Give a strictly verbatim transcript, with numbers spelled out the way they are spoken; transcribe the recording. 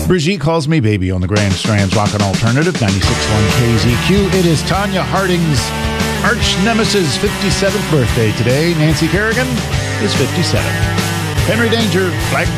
Brigitte Calls Me Baby on the Grand Strands Rock and Alternative, ninety-six point one K Z Q. It is Tanya Harding's arch nemesis' fifty-seventh birthday today. Nancy Kerrigan is fifty-seven. Henry Danger, Flag